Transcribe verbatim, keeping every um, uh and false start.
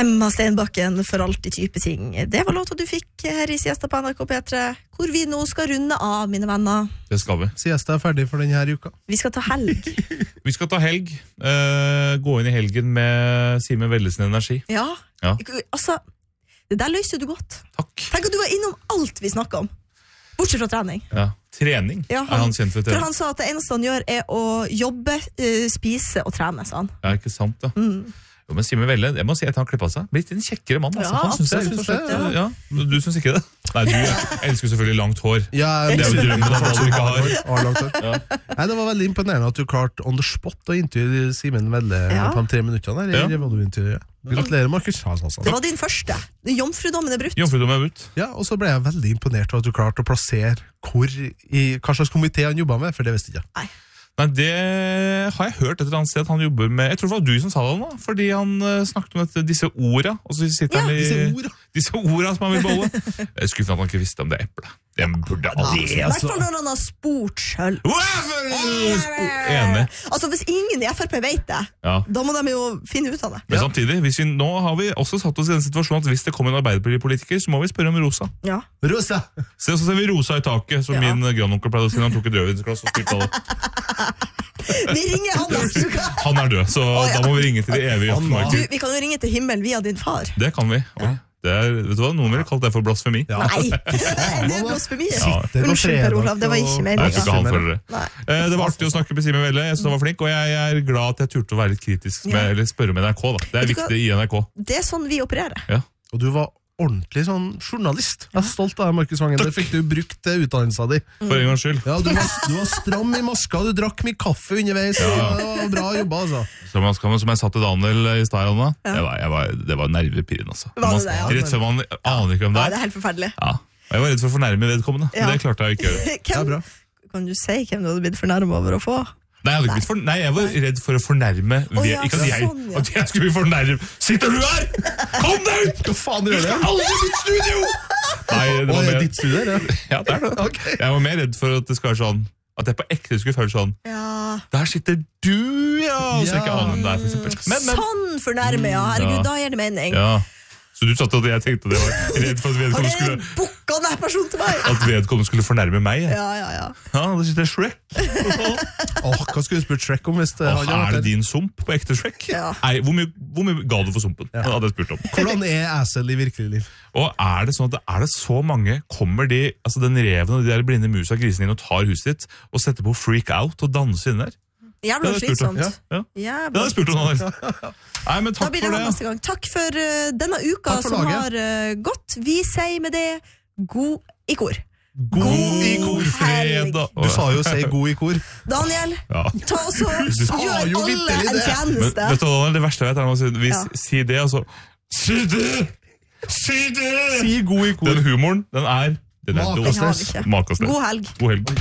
Emma Steinbakken for alltid type ting. Det var låta du fikk her i Siesta på N R K P tre, hvor vi nå skal runde av, mine venner. Det skal vi. Siesta er ferdig for denne her uka. Vi skal ta helg. Vi skal ta helg. Uh, gå inn i helgen med Simen Vellesen Energi. Ja, ja. altså, det der løser du godt. Takk. Tenk at du var innom alt vi snakket om. Bortsett fra trening. Ja, trening ja, han, er han kjent for trening. For han sa at det eneste han gjør er å jobbe, uh, spise og trene, sa han. Ja, ikke sant da. Mm. Jo, men Simen Velle, jeg må si at han klippet seg. Blitt en kjekkere mann, altså. Ja, han synes jeg, absolutt, rett og slett. ja. Ja, du synes ikke det? Nei, du elsker selvfølgelig langt hår. Ja, det er jo drømmen av hva du ikke har. har langt hår. Ja. Nei, det var veldig imponerende at du klarte on the spot å intervjue Simen Velle ja. på de tre minuttene der. Ja. Ja. Gratulerer, Markus. Det var din første. Jomfrudommen er brutt. Jomfrudommen er brutt. Ja, og så ble jeg veldig imponert over at du klarte å plassere hvor i, hva slags komité han jobbet med, for det visste jeg ikke. Nei. Nei, det har jeg hørt et eller annet sted at han jobber med. Jeg tror det var du som sa det nå, fordi han uh, snakket om dette, disse orda, og så sitter ja, han i disse orda. disse orda som han vil beholde. Jeg er skuffet at han ikke visste om det eplet. Det burde aldri. I hvert fall når han har spurt selv. Enig. Altså, hvis ingen i F R P vet det, ja. da må de jo finne ut av det. Men ja. samtidig, hvis vi, nå har vi også satt oss i den situasjonen at hvis det kommer en arbeiderpartipolitiker, så må vi spørre om Rosa. Ja. Rosa! Så, så ser vi Rosa i taket, som ja. min grandonkel pleide å si når han tok et rødvinsglass og spilte alle. Vi ringer han neste uke. Han er død, så oh, ja. da må vi ringe til de evige du, Vi kan jo ringe til himmel via din far. Det kan vi. Oi. Det er, vet du hva, noen ville kalt det for blasfemi. Ja. Nei, det er blasfemi. Ja. Unnskyld, Per Olav, det var ikke mer. Nei, jeg tror ikke han føler det. Eh, det var artig å snakke med Simen Velle, jeg synes han var flink, og jeg er glad at jeg turte å være litt kritisk med, eller spørre med N R K. Da. Det er viktig i N R K. Det er sånn vi opererer. Ja. Og du var ordentlig sånn journalist. Jeg er stolt av deg, Markus Vangen. Det fikk du brukt til utdannelsen din. For en gangs skyld. Ja, du var, du var stram i maska, du drakk mye kaffe underveis. Ja. Det var bra jobba, altså. Som jeg, som jeg sa til Daniel i stedet, ja. det, var, var, det var nervepirrende, altså. Var det det, ja? Rett før man aner ikke hvem det er. Ja, det er helt forferdelig. Ja. Jeg var redd for å fornærme vedkommende, ja. men det klarte jeg ikke å gjøre. Hvem, det er bra. Kan du si hvem du hadde blitt fornærmet over å få? Nei, jeg, for, nei, jeg var redd for å fornærme oh, ja, Ikke at jeg, sånn, ja. at jeg skulle bli fornærmet. Sitter du her? Kom deg ut! Hva faen gjør du? Du skal aldri i mitt studio! Nei, det var mer... ditt studio, ja. Ja, det er det. Okay. Jeg var mer redd for at det skal være sånn at jeg på ekte skulle føle sånn ja. Der sitter du, ja! Og så ikke aner hvem det er, for eksempel. Men, men, sånn fornærme, ja. Herregud, ja. Da gir det mening. Ja. Så du satt at jeg tenkte det var redd for at vedkommende skulle bukka denne personen til meg. At vedkommende skulle fornærme meg. Ja, ja, ja. Ja, det sitter Shrek. Åh, hva skulle du spurt Shrek om hvis det Åh, er det din sump på ekte Shrek? Ja. Nei, hvor mye, hvor mye ga du for sumpen? Ja. Det hadde jeg spurt om. Hvordan er Asel i virkelig liv? Og er det sånn at det, er det så mange, kommer de, altså den reven og de der blinde musa grisene inn og tar huset ditt og setter på freak out og danser inn der? Jævla slitsomt. Ja, ja. Jævla det hadde jeg spurt om noe. Nei, men takk for det. Neste gang. Takk for uh, denne uka som laget. har uh, gått. Vi sier med det god i kor. God, god i kor, fredag. Du sa jo si god i kor. Daniel, ja. ta oss og gjør alle en tjeneste. Men, vet du hva, det verste jeg vet er når vi ja. sier det, og så Si det! Si det! Si god i kor. Den humoren, den er, den er Makastes. Makastes. God helg. God helg.